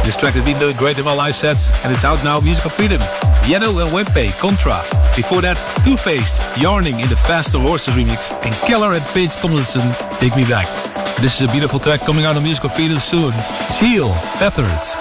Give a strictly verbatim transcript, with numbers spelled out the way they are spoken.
This track has been doing great in my live sets, and it's out now, Musical Freedom. Yellow and Wempe, Contra. Before that, Two-Faced, Yarning in the Faster Horses remix, and Keller and Paige Tomlinson, Take Me Back. This is a beautiful track coming out on Musical Freedom soon. Feel Feathered.